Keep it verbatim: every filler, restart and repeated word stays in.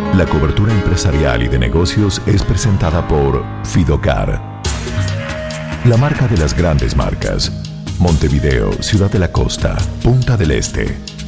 La cobertura empresarial y de negocios es presentada por Fidocar, la marca de las grandes marcas. Montevideo, Ciudad de la Costa, Punta del Este.